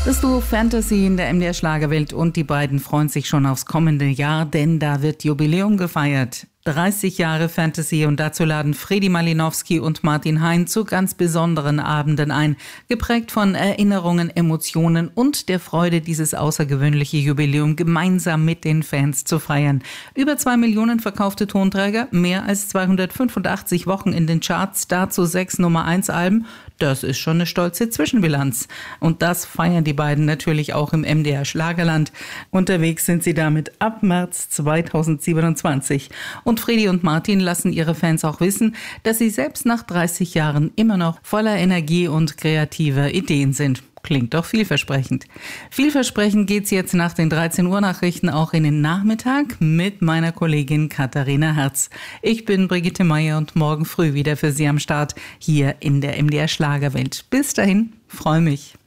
Das Duo Fantasy in der MDR Schlagerwelt und die beiden freuen sich schon aufs kommende Jahr, denn da wird Jubiläum gefeiert. 30 Jahre Fantasy und dazu laden Fredi Malinowski und Martin Hein zu ganz besonderen Abenden ein, geprägt von Erinnerungen, Emotionen und der Freude, dieses außergewöhnliche Jubiläum gemeinsam mit den Fans zu feiern. Über 2 Millionen verkaufte Tonträger, mehr als 285 Wochen in den Charts, dazu 6 Nummer-1-Alben. Das ist schon eine stolze Zwischenbilanz. Und das feiern die beiden natürlich auch im MDR Schlagerland. Unterwegs sind sie damit ab März 2027. Und Fredi und Martin lassen ihre Fans auch wissen, dass sie selbst nach 30 Jahren immer noch voller Energie und kreativer Ideen sind. Klingt doch vielversprechend. Vielversprechend geht's jetzt nach den 13 Uhr Nachrichten auch in den Nachmittag mit meiner Kollegin Katharina Herz. Ich bin Brigitte Meier und morgen früh wieder für Sie am Start hier in der MDR Schlagerwelt. Bis dahin, freue mich.